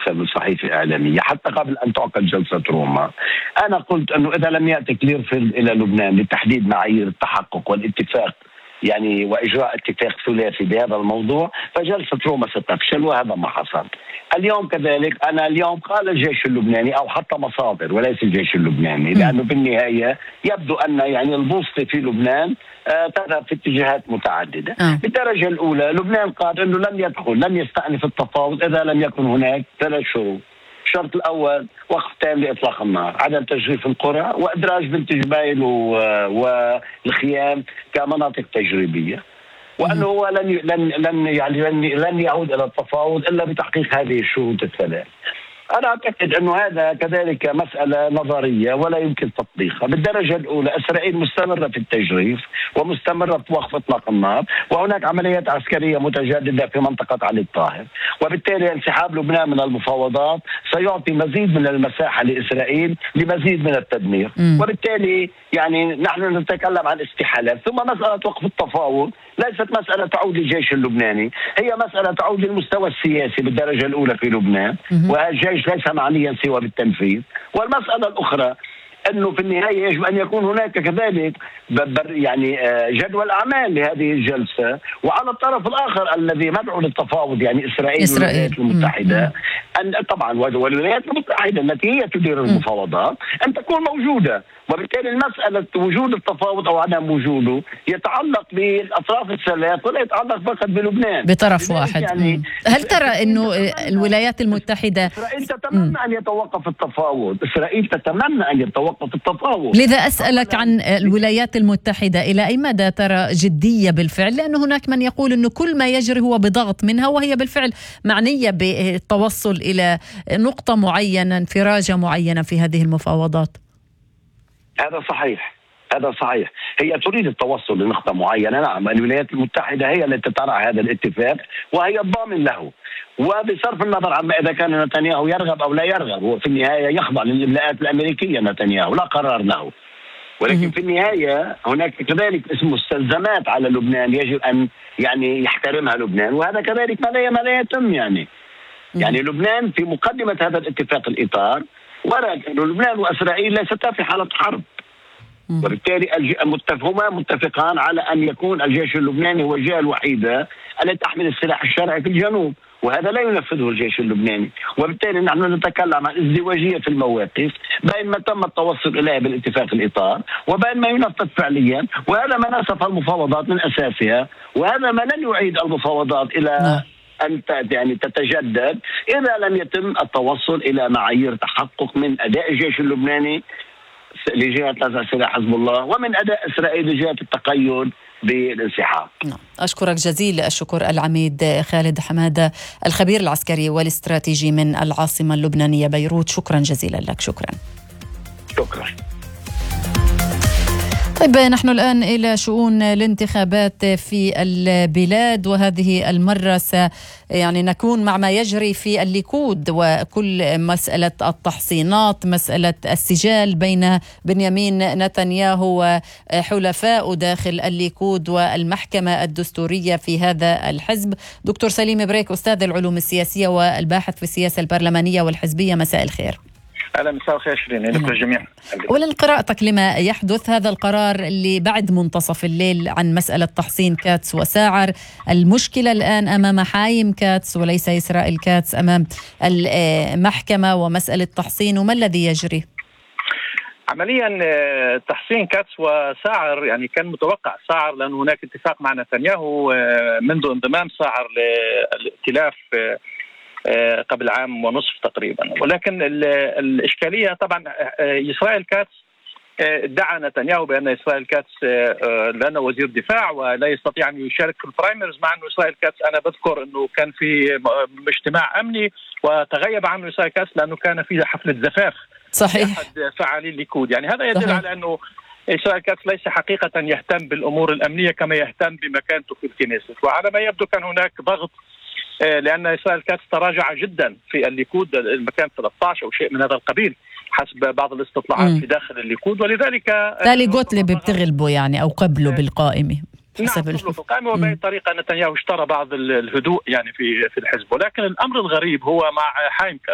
أكثر من صحيفة إعلامية حتى قبل أن تعقد جلسة روما. أنا قلت أنه إذا لم يأتي كليرفيلد إلى لبنان لتحديد معايير التحقق والاتفاق يعني وإجراء اتفاق ثلاثي بهذا الموضوع فجلسة روما ستفشل، وهذا ما حصل. اليوم كذلك اليوم قال الجيش اللبناني أو حتى مصادر وليس الجيش اللبناني، لأنه بالنهاية يبدو أن يعني البوصلة في لبنان تذهب في اتجاهات متعددة. بالدرجة الأولى لبنان قال أنه لن يستأنف التفاوض إذا لم يكن هناك 3 شروط. الشرط الأول وقف تام لإطلاق النار، عدم تجريف القرى، وإدراج بنت جبيل والخيام كمناطق تجريبية، وأنه هو لن يعود إلى التفاوض إلا بتحقيق هذه الشروط الثلاث. أنا أعتقد أنه هذا كذلك مسألة نظرية ولا يمكن تطبيقها. بالدرجة الأولى إسرائيل مستمرة في التجريف ومستمرة في وقف إطلاق النار، وهناك عمليات عسكرية متجددة في منطقة علي الطاهر، وبالتالي انسحاب لبنان من المفاوضات سيعطي مزيد من المساحة لإسرائيل لمزيد من التدمير. وبالتالي يعني نحن نتكلم عن استحالات. ثم مسألة وقف التفاوض ليست مسألة تعود للجيش اللبناني، هي مسألة تعود للمستوى السياسي بالدرجة الأولى في لبنان، والجيش ليس معنيا سوى بالتنفيذ. والمسألة الأخرى أنه في النهاية يجب أن يكون هناك كذلك يعني جدول أعمال لهذه الجلسة، وعلى الطرف الآخر الذي مدعو للتفاوض يعني إسرائيل والولايات المتحدة أن طبعا والولايات المتحدة التي هي تدير المفاوضات أن تكون موجودة. وبالتالي المسألة وجود التفاوض أو عدم وجوده يتعلق بالأطراف الثلاث ولا يتعلق فقط بلبنان بطرف واحد. يعني هل ترى أنه الولايات المتحدة إسرائيل تتمنى أن يتوقف التفاوض؟ إسرائيل تتمنى أن يتوقف التفاوض. لذا أسألك عن الولايات المتحدة، إلى أي مدى ترى جدية بالفعل؟ لأنه هناك من يقول أنه كل ما يجري هو بضغط منها، وهي بالفعل معنية بالتوصل إلى نقطة معينة، انفراجة معينة في هذه المفاوضات. هذا صحيح. هي تريد التوصل لنقطة معينة. نعم، الولايات المتحدة هي التي ترعى هذا الاتفاق وهي الضامن له، وبصرف النظر عما إذا كان نتنياهو يرغب أو لا يرغب، هو في النهاية يخضع للإملاءات الأمريكية نتنياهو، لا قرار له. ولكن في النهاية هناك كذلك مستلزمات على لبنان يجب أن يعني يحترمها لبنان، وهذا كذلك ما لا يتم يعني لبنان في مقدمة هذا الاتفاق الإطار، ولكن لبنان وإسرائيل ليستا في حالة حرب، وبالتالي هما متفقان على أن يكون الجيش اللبناني هو الجهة الوحيدة التي تحمل السلاح الشرعي في الجنوب، وهذا لا ينفذه الجيش اللبناني. وبالتالي نحن نتكلم عن ازدواجية في المواقف بين ما تم التوصل إليه بالاتفاق الإطار وبين ما ينفذ فعليا، وهذا ما نسف المفاوضات من أساسها، وهذا ما لن يعيد المفاوضات إلى أن يعني تتجدد إذا لم يتم التوصل إلى معايير تحقق من أداء الجيش اللبناني لجهة نزع سلاح حزب الله ومن أداء إسرائيل لجهة التقيد بالانسحاب. أشكرك جزيل الشكر العميد خالد حمادة، الخبير العسكري والاستراتيجي من العاصمة اللبنانية بيروت. شكرا جزيلا لك. شكرا. طيب، نحن الآن إلى شؤون الانتخابات في البلاد، وهذه المرة يعني نكون مع ما يجري في الليكود وكل مسألة التحصينات، مسألة السجال بين بنيامين نتنياهو وحلفاء داخل الليكود والمحكمة الدستورية في هذا الحزب. دكتور سليم بريك، أستاذ العلوم السياسية والباحث في السياسة البرلمانية والحزبية، مساء الخير. أهلا، مساء الخير شيرين لكم الجميع. أولا، قراءتك لما يحدث، هذا القرار اللي بعد منتصف الليل عن مسألة تحصين كاتس وساعر، المشكلة الآن أمام حايم كاتس وليس إسرائيل كاتس أمام المحكمة ومسألة تحصين، وما الذي يجري؟ عمليا تحصين كاتس وساعر يعني كان متوقع ساعر، لأن هناك اتفاق مع نتنياهو منذ انضمام ساعر للائتلاف قبل عام ونصف تقريبا. ولكن الإشكالية طبعا إسرائيل كاتس ادعى نتنياهو بأن إسرائيل كاتس لأنه وزير دفاع ولا يستطيع أن يشارك في البرايمرز، مع أنه إسرائيل كاتس أنا بذكر أنه كان في اجتماع أمني وتغيب عنه إسرائيل كاتس لأنه كان في حفلة زفاف. صحيح. أحد فعالي الليكود. يعني هذا يدل على أنه إسرائيل كاتس ليس حقيقة يهتم بالأمور الأمنية كما يهتم بمكانته في الكنيست. وعلى ما يبدو كان هناك ضغط لأن إسرائيل كاتس تراجع جدا في الليكود، المكان 13 أو شيء من هذا القبيل حسب بعض الاستطلاعات في داخل الليكود. ولذلك تالي جوتليب بتغلبه يعني أو قبله بالقائمة. نعم، قبله بالقائمة، وبهذه الطريقة نتنياهو اشترى بعض الهدوء يعني في الحزب. ولكن الأمر الغريب هو مع حايم كاتس